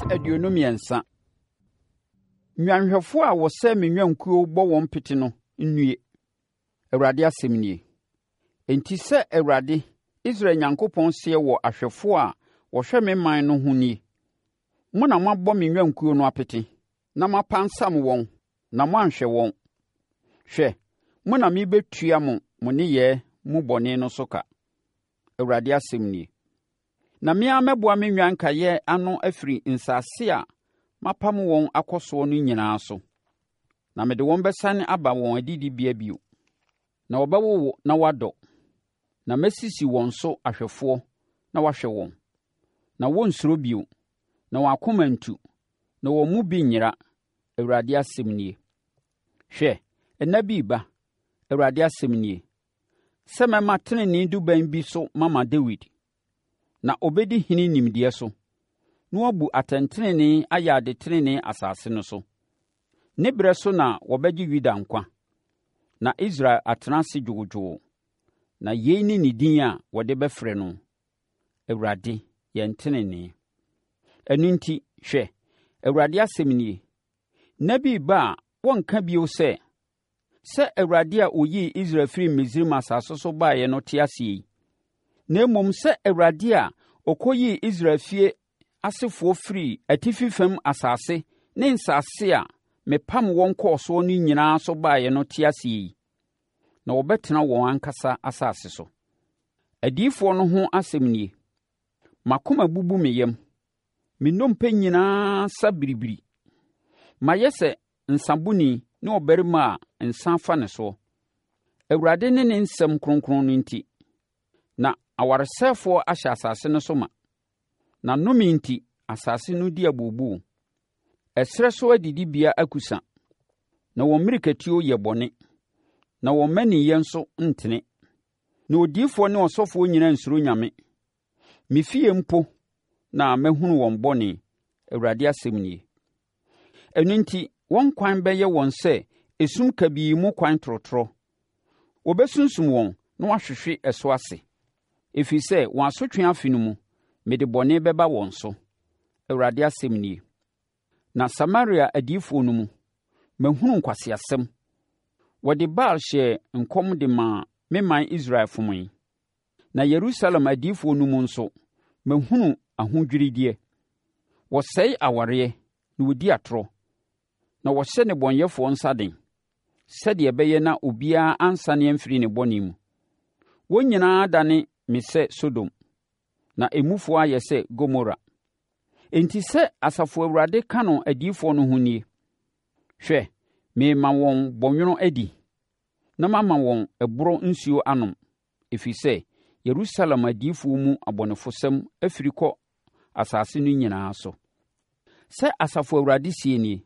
23. Nwanhwɛfo a wɔsɛ me nwankuo bɔ wɔn pete no nnue. Awurade asɛm nie. Enti sɛ Awurade, Israel Nyankopɔn seɛ wɔ ahwɛfo a wɔhwɛ me man no ho nie. Mo na moabɔ me nwankuo no apete, na moapansam wɔn, na moanhwɛ wɔn. Hwɛ, mo na mebɛtua mo nneyɛɛ mu bɔne no so ka. Awurade asɛm nie. Na me ara mɛboa me nnwankaeɛ ano afiri nsase a mapam wɔn akɔ soɔ no nyinaa so. Na mede wɔn bɛsane aba wɔn adidibea bio. Na wɔbɛwowo na wɔadɔ. Na mɛsisi wɔn so ahwɛfoɔ na wɔahwɛ wɔn. Na wɔnsuro bio. Na wɔn akoma ntu. Na wɔn mu bi nnyera. Awurade asɛm nie. Hwɛ, nna bi reba. Awurade asɛm nie. Sɛ mɛma tenenee duban bi so mama Dawid. Na obɛdi hene nimdeɛ so. Na wabu atɛntenenee ayɛ adetenenee asase no so. Ne berɛ so na wɔbɛgye Yuda nkwa. Na Israel atena ase dwoodwoo. Na yei ne ne din a wɔde bɛfrɛ no, Awurade yɛn tenenee. Ɛno nti, hwɛ, Awurade asɛm nie. Nna bi reba a wɔnka bio sɛ Awurade a oyii Israel firi Misraim asase so baeɛ no te ase yi. Na mmom sɛ Awurade a ɔkɔyii Israel fie asefoɔ firi atifi fam asase ne nsase a mepam wɔn kɔɔ soɔ no nyinaa so baeɛ no te ase yi. Na wɔbɛtena wɔn ankasa asase so. Adiyifoɔ no ho asɛm nie. M'akoma bubu me yam. Me nnompe nyinaa sa biribiri. Mayɛ sɛ nsabuni ne ɔbarima a nsa afa ne soɔ. Awurade ne ne nsɛm kronkron no nti. Na awaresɛefoɔ ahyɛ asase no so ma. Na nnome nti asase no di abooboo. Ɛserɛ so adidibea akusa. Na wɔn mmirikatuo yɛ bɔne. Na wɔn mmaniyɛ nso ntene. Na odiyifoɔ ne ɔsɔfoɔ nyinaa nsuro Nyame. Me fie mpo na mahunu wɔn bɔne. Awurade asɛm nie. Ɛno nti, wɔn kwan bɛyɛ wɔn sɛ esum kabii mu kwan torotorɔ. Wɔbɛsunsum wɔn na wɔahwehwe ɛso ase. Ɛfiri sɛ wɔn asotwe afe no mu, mede bɔne bɛba wɔn so. Awurade asɛm nie. Na Samaria adiyifoɔ no mu, mahunu nkwaseasɛm. Wɔde Baal hyɛɛ nkɔm de maa me man Israel fomee. Na Yerusalem adiyifoɔ no mu nso, mahunu ahodwiredeɛ. Wɔsɛe awareɛ na wɔdi atorɔ. Na wɔhyɛ nnebɔneyɛfoɔ nsa den, sɛdeɛ ɛbɛyɛ na obiara ansane amfiri ne bɔne mu. Wɔn nyinaa dane me sɛ Sodom, na emufoɔ ayɛ sɛ Gomora. Enti sɛ Asafo Awurade ka no adiyifoɔ no ho nie. Hwɛ, mema wɔn bɔnwono adi, na mama wɔn ɛboro nsuo anom, ɛfiri sɛ Yerusalem adiyifoɔ mu abɔnefosɛm afiri kɔ asase no nyinaa so. Sɛ Asafo Awurade sie nie,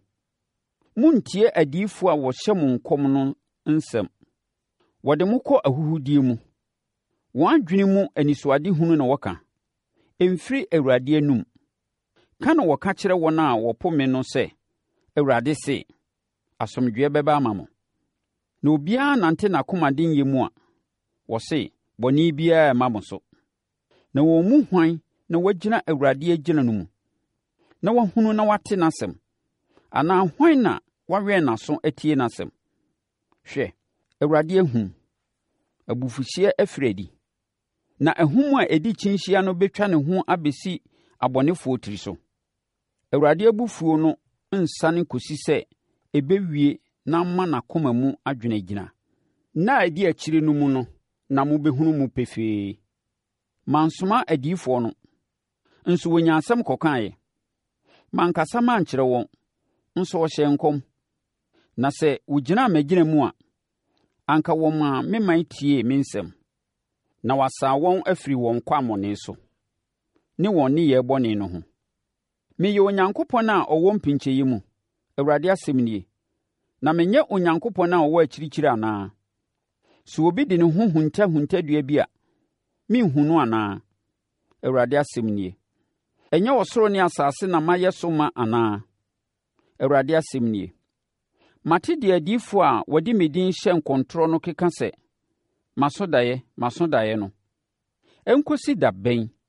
montie adiyifoɔ a wɔhyɛ mo nkɔm no nsɛm. Wɔde mo kɔ ahuhudie mu. Wɔn adwene mu anisoadehunu na wɔka. Ɛmfiri Awurade anum. Ka na wɔka kyerɛ wɔn a wɔpo me no sɛ, Awurade se, asomdwoeɛ bɛba ama mo. Na obiara nante n'akomadenyɛ mu a, wɔse, bɔne biara ɛma mo so. Na wɔn mu hwan na wɔagyina Awurade agyina no mu, na wɔahunu na wɔate n'asɛm? Anaa hwan na wɔawɛn n'aso atie n'asɛm? Hwɛ, Awurade ahum. Abufuhyeɛ afiri adi. Na ahum a ɛdi kyinhyia no bɛtwa ne ho abɛsi abɔnefoɔ tiri so. Awurade abufuo no nsane kɔsi sɛ ɛbɛwie na ama n'akoma mu adwenagyina. Na a ɛdi akyire no mu no, na mobɛhunu mu pefee. Mansoma adiyifoɔ no, nso wɔnya asɛm kɔkaeɛ. Mankasa mankyerɛ wɔn, nso wɔhyɛ nkɔm. Na sɛ wogyina magyina mu a, anka wɔmaa me man tiee me nsɛm. Na wasaa wɔn afiri wɔn kwammɔne so, ne wɔn nneyɛɛ bɔne no ho. Meyɛ Onyankopɔn a ɔwɔ mpinkyɛeɛ mu, Awurade asɛm nie. Na menyɛ Onyankopɔn a ɔwɔ akyirikyiri anaa? Sɛ obi de ne ho huntahuntadeɛ bi a, menhu no anaa? Awurade asɛm nie. Ɛnyɛ ɔsoro ne asase na mayɛ so ma anaa? Awurade asɛm nie. Mate deɛ adiyifoɔ a wɔde me din hyɛ nkɔntorɔ no keka sɛ, maso daeɛ no. Ɛnkɔsi da bɛn